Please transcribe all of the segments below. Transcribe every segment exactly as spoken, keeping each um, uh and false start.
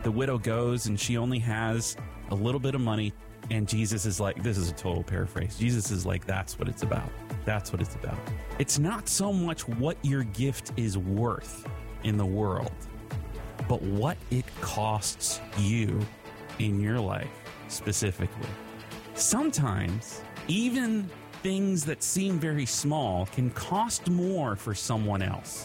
the widow goes and she only has a little bit of money, and Jesus is like, this is a total paraphrase. Jesus is like, that's what it's about. That's what it's about. It's not so much what your gift is worth in the world, but what it costs you in your life specifically. Sometimes even things that seem very small can cost more for someone else.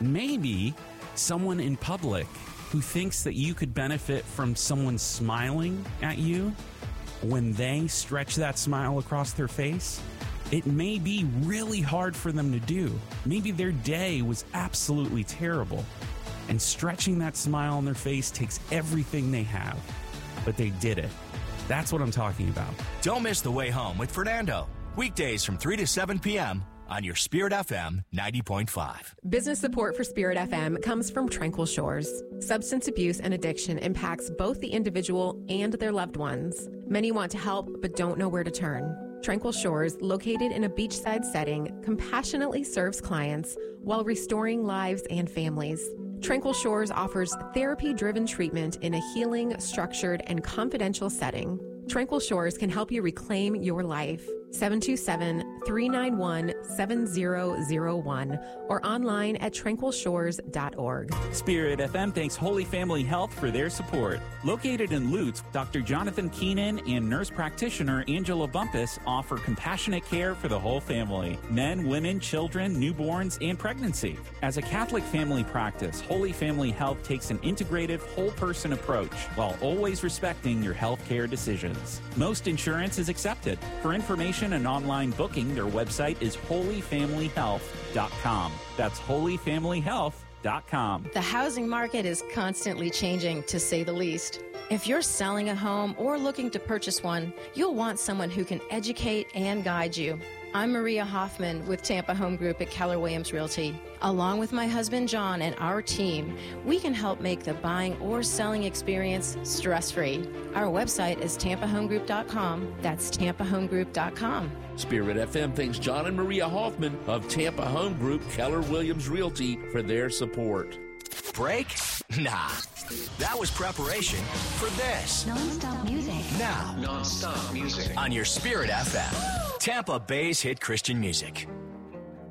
Maybe someone in public who thinks that you could benefit from someone smiling at you when they stretch that smile across their face. It may be really hard for them to do. Maybe their day was absolutely terrible, and stretching that smile on their face takes everything they have, but they did it. That's what I'm talking about. Don't miss The Way Home with Fernando. Weekdays from three to seven p.m. on your Spirit F M ninety point five. Business support for Spirit F M comes from Tranquil Shores. Substance abuse and addiction impacts both the individual and their loved ones. Many want to help but don't know where to turn. Tranquil Shores, located in a beachside setting, compassionately serves clients while restoring lives and families. Tranquil Shores offers therapy-driven treatment in a healing, structured, and confidential setting. Tranquil Shores can help you reclaim your life. seven two seven, three nine one, seven zero zero one or online at tranquil shores dot org. Spirit F M thanks Holy Family Health for their support. Located in Lutz, Doctor Jonathan Keenan and nurse practitioner Angela Bumpus offer compassionate care for the whole family. Men, women, children, newborns, and pregnancy. As a Catholic family practice, Holy Family Health takes an integrative, whole-person approach while always respecting your health care decisions. Most insurance is accepted. For information and online booking, their website is holy family health dot com. That's holy family health dot com. The housing market is constantly changing, to say the least. If you're selling a home or looking to purchase one, you'll want someone who can educate and guide you. I'm Maria Hoffman with Tampa Home Group at Keller Williams Realty. Along with my husband John and our team, we can help make the buying or selling experience stress-free. Our website is tampa home group dot com. That's tampa home group dot com. Spirit F M thanks John and Maria Hoffman of Tampa Home Group Keller Williams Realty for their support. Break? Nah. That was preparation for this. Non-stop music. Now. Non-stop music. On your Spirit F M. Tampa Bay's hit Christian music.